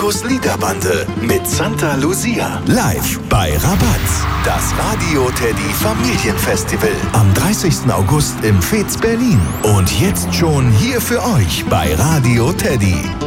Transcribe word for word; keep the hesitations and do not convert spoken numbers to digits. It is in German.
Markus Liederbande mit Santa Lucia. Live bei Rabatz. Das Radio Teddy Familienfestival. Am dreißigsten August im Fez Berlin. Und jetzt schon hier für euch bei Radio Teddy.